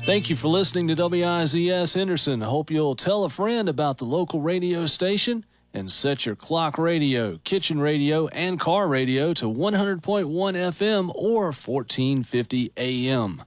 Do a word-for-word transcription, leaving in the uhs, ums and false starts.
Thank you for listening to W I Z S Henderson. I hope you'll tell a friend about the local radio station and set your clock radio, kitchen radio, and car radio to one hundred point one F M or fourteen fifty A M.